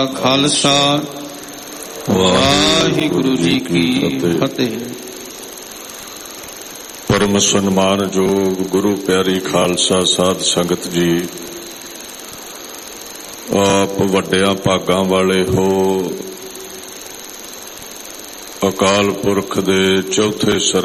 ਖਾਲਸਾ ਵਾਹਿਗੁਰੂ ਜੀ ਕੀ ਫਤਿਹ। ਪਰਮ ਸਨਮਾਨਯੋਗ ਗੁਰੂ ਪਿਆਰੀ ਖਾਲਸਾ ਸਾਧ ਸੰਗਤ ਜੀ, ਆਪ ਵੱਡਿਆਂ ਭਾਗਾਂ ਵਾਲੇ ਹੋ। ਅਕਾਲ ਪੁਰਖ ਦੇ ਚੌਥੇ